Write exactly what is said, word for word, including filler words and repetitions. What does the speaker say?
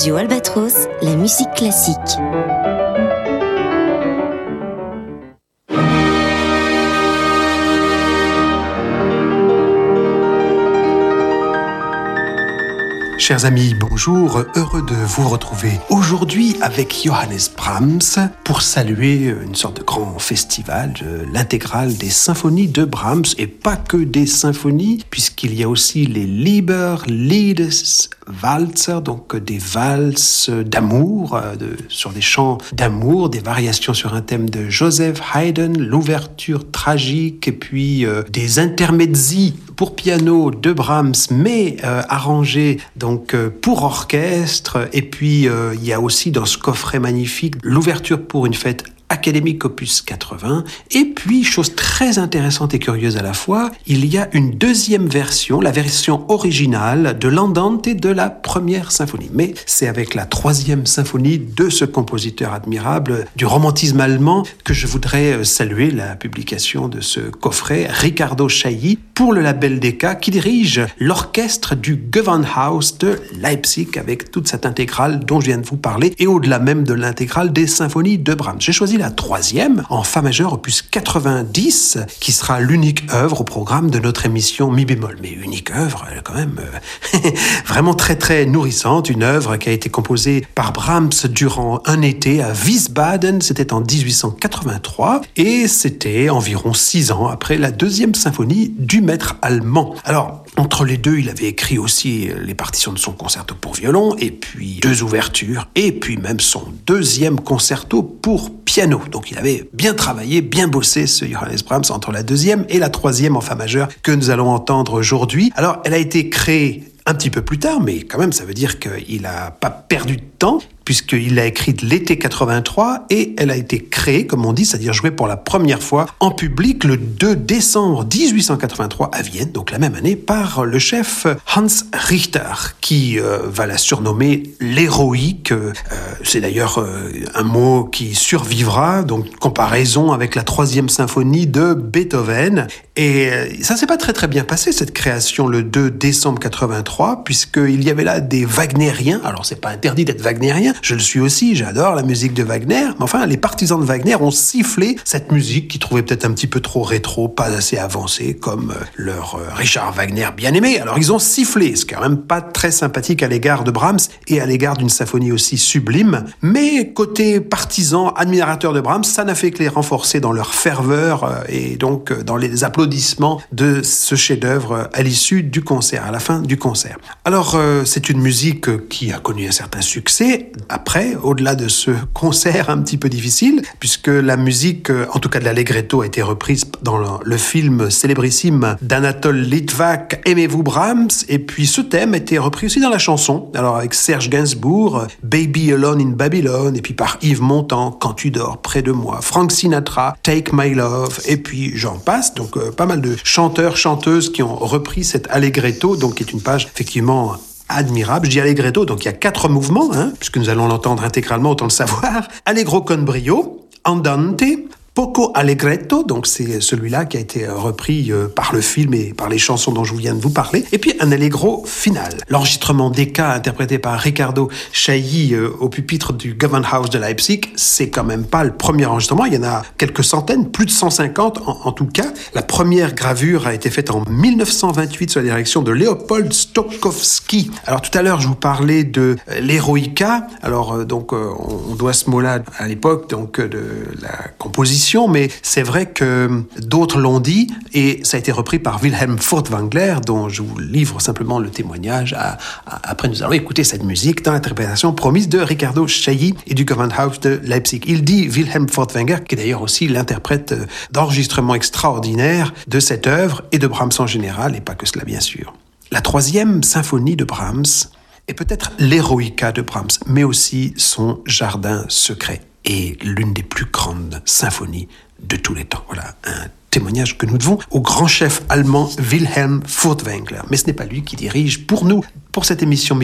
Radio Albatros, la musique classique. Chers amis, bonjour, heureux de vous retrouver aujourd'hui avec Johannes Brahms pour saluer une sorte de grand festival, l'intégrale des symphonies de Brahms, et pas que des symphonies, puisqu'il y a aussi les Lieder, Liedes, Walzer, donc des valses d'amour, de, sur des chants d'amour, des variations sur un thème de Joseph Haydn, l'ouverture tragique, et puis euh, des intermezzi pour piano de Brahms, mais euh, arrangés donc euh, pour orchestre. Et puis euh, il y a aussi dans ce coffret magnifique l'ouverture pour une fête académique opus quatre-vingts. Et puis, chose très intéressante et curieuse à la fois, il y a une deuxième version, la version originale de l'Andante de la première symphonie. Mais c'est avec la troisième symphonie de ce compositeur admirable du romantisme allemand que je voudrais saluer la publication de ce coffret, Riccardo Chailly, pour le label Decca, qui dirige l'orchestre du Gewandhaus de Leipzig avec toute cette intégrale dont je viens de vous parler, et au-delà même de l'intégrale des symphonies de Brahms. J'ai choisi la troisième en fa majeur opus quatre-vingt-dix, qui sera l'unique œuvre au programme de notre émission Mi bémol. Mais unique œuvre, elle est quand même euh, vraiment très très nourrissante, une œuvre qui a été composée par Brahms durant un été à Wiesbaden, c'était en dix-huit cent quatre-vingt-trois, et c'était environ six ans après la deuxième symphonie du maître allemand. Alors, entre les deux, il avait écrit aussi les partitions de son concerto pour violon, et puis deux ouvertures, et puis même son deuxième concerto pour piano. Donc il avait bien travaillé, bien bossé ce Johannes Brahms entre la deuxième et la troisième en fa majeur que nous allons entendre aujourd'hui. Alors elle a été créée un petit peu plus tard, mais quand même ça veut dire qu'il n'a pas perdu de temps, puisqu'il l'a écrite l'été quatre-vingt-trois, et elle a été créée, comme on dit, c'est-à-dire jouée pour la première fois en public le deux décembre dix-huit cent quatre-vingt-trois à Vienne, donc la même année, par le chef Hans Richter, qui euh, va la surnommer l'héroïque. Euh, c'est d'ailleurs euh, un mot qui survivra, donc comparaison avec la troisième symphonie de Beethoven. Et euh, ça s'est pas très très bien passé, cette création, le deux décembre quatre-vingt-trois, puisqu'il y avait là des wagnériens. Alors c'est pas interdit d'être wagnérien, je le suis aussi, j'adore la musique de Wagner, mais enfin les partisans de Wagner ont sifflé cette musique qu'ils trouvaient peut-être un petit peu trop rétro, pas assez avancée, comme leur euh, Richard Wagner bien-aimé. Alors ils ont sifflé, c'est quand même pas très sympathique à l'égard de Brahms et à l'égard d'une symphonie aussi sublime, mais côté partisans, admirateurs de Brahms, ça n'a fait que les renforcer dans leur ferveur euh, et donc euh, dans les applaudissements de ce chef-d'œuvre euh, à l'issue du concert, à la fin du concert. Alors euh, c'est une musique euh, qui a connu un certain succès après, au-delà de ce concert un petit peu difficile, puisque la musique, en tout cas de l'allegretto, a été reprise dans le, le film célébrissime d'Anatole Litvak, Aimez-vous Brahms, et puis ce thème a été repris aussi dans la chanson, alors avec Serge Gainsbourg, Baby Alone in Babylon, et puis par Yves Montand, Quand tu dors près de moi, Frank Sinatra, Take My Love, et puis j'en passe, donc euh, pas mal de chanteurs, chanteuses qui ont repris cet allegretto, donc qui est une page effectivement admirable. Je dis allegretto, donc il y a quatre mouvements, hein, puisque nous allons l'entendre intégralement, autant le savoir. Allegro con brio, andante, poco allegretto, donc c'est celui-là qui a été repris euh, par le film et par les chansons dont je viens de vous parler, et puis un allegro final. L'enregistrement Decca interprété par Riccardo Chailly euh, au pupitre du Gewandhaus de Leipzig, c'est quand même pas le premier enregistrement, il y en a quelques centaines, plus de cent cinquante en, en tout cas. La première gravure a été faite en dix-neuf cent vingt-huit sous la direction de Leopold Stokowski. Alors tout à l'heure, je vous parlais de euh, l'Eroica, alors euh, donc euh, on doit ce mot-là à l'époque donc euh, de la composition, mais c'est vrai que d'autres l'ont dit, et ça a été repris par Wilhelm Furtwängler, dont je vous livre simplement le témoignage. À, à, après, nous allons écouter cette musique dans l'interprétation promise de Riccardo Chailly et du Gewandhaus de Leipzig. Il dit, Wilhelm Furtwängler, qui est d'ailleurs aussi l'interprète d'enregistrement extraordinaire de cette œuvre, et de Brahms en général, et pas que cela bien sûr. La troisième symphonie de Brahms est peut-être l'Eroica de Brahms, mais aussi son jardin secret, et l'une des plus grandes symphonies de tous les temps. Voilà, un témoignage que nous devons au grand chef allemand Wilhelm Furtwängler. Mais ce n'est pas lui qui dirige pour nous, pour cette émission